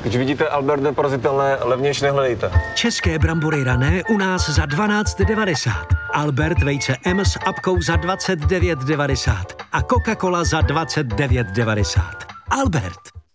Když vidíte Albert neporazitelné, levnější nehledejte. České brambory rané u nás za 12,90. Albert vejce M s apkou za 29,90. A Coca-Cola za 29,90. Albert.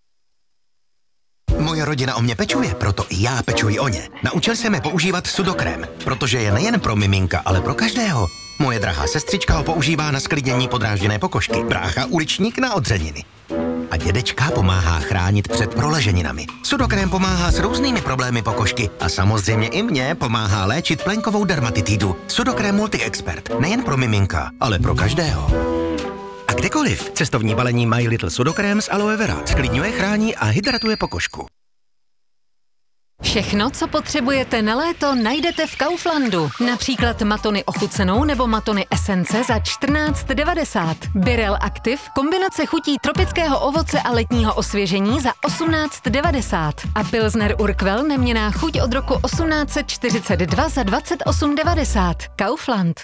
Moje rodina o mě pečuje, proto i já pečuji o ně. Naučil jsem je používat sudokrém, protože je nejen pro miminka, ale pro každého. Moje drahá sestřička ho používá na sklidnění podrážděné pokožky, brácha uličník na odřeniny. A dědečka pomáhá chránit před proleženinami. Sudokrém pomáhá s různými problémy pokožky a samozřejmě i mně pomáhá léčit plenkovou dermatitidu. Sudokrém Multi-Expert, nejen pro miminka, ale pro každého. A kdekoliv cestovní balení My Little Sudokrém z aloe vera sklidňuje, chrání a hydratuje pokožku. Všechno, co potřebujete na léto, najdete v Kauflandu. Například matony ochucenou nebo matony esence za 14,90. Birel Active, kombinace chutí tropického ovoce a letního osvěžení za 18,90. A Pilsner Urquell neměnná chuť od roku 1842 za 28,90. Kaufland.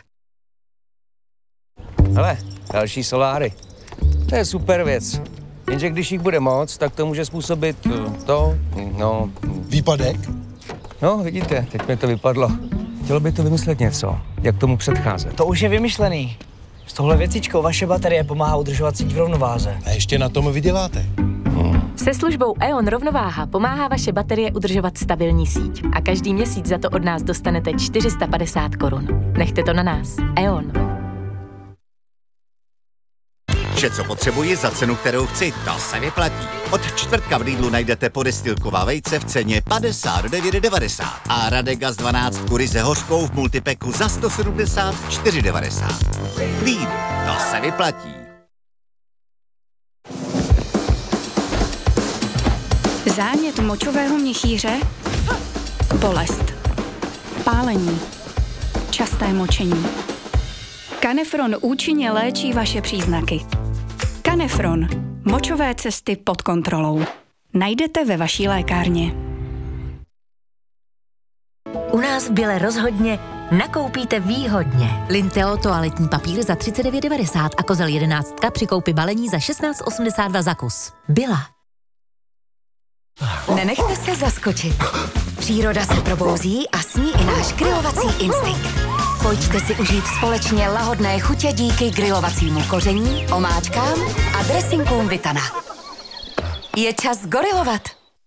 Hele, další soláry. To je super věc. Jenže když jich bude moc, tak to může způsobit Výpadek? No, vidíte, teď mi to vypadlo. Chtělo by to vymyslet něco, jak tomu předcházet. To už je vymyšlený. S touhle věcičkou vaše baterie pomáhá udržovat síť v rovnováze. A ještě na tom vyděláte. Se službou E.ON Rovnováha pomáhá vaše baterie udržovat stabilní síť. A každý měsíc za to od nás dostanete 450 korun. Nechte to na nás. E.ON. Vše, co potřebuji za cenu, kterou chci, to se vyplatí. Od čtvrtka v Lidlu najdete podestýlková vejce v ceně 59,90 a Radegas 12 ryze hořkou v multipeku za 174,90. Lidl, to se vyplatí. Zánět močového měchýře, bolest, pálení, časté močení. Canefron účinně léčí vaše příznaky. Canefron. Močové cesty pod kontrolou. Najdete ve vaší lékárně. U nás v Bile rozhodně nakoupíte výhodně. Linteo toaletní papír za 39,90 a kozel 11 při koupi balení za 16,82 za kus. Bila. Nenechte se zaskočit. Příroda se probouzí a s ní i náš grilovací instinkt. Pojďte si užít společně lahodné chutě díky grilovacímu koření, omáčkám a dressingům Vitana. Je čas gorilovat.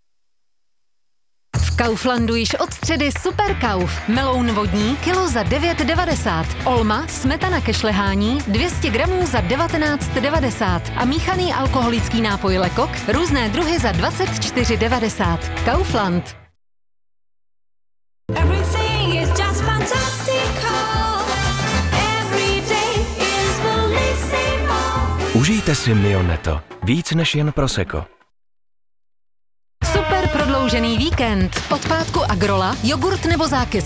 V Kauflandu již od středy Super Kauf. Meloun vodní kilo za 9,90. Olma, smetana ke šlehání 200 gramů za 19,90. A míchaný alkoholický nápoj Lekok různé druhy za 24,90. Kaufland. Užijte si Mioneto. Víc než jen prosecco. Super prodloužený víkend. Od pátku Agrola, jogurt nebo zákys